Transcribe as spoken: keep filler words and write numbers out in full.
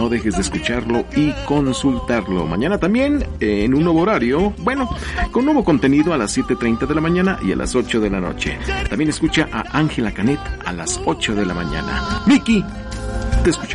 No dejes de escucharlo y consultarlo. Mañana también en un nuevo horario, bueno, con nuevo contenido a las siete treinta de la mañana y a las ocho de la noche. También escucha a Ángela Canet a las ocho de la mañana. Miki, te escuchamos.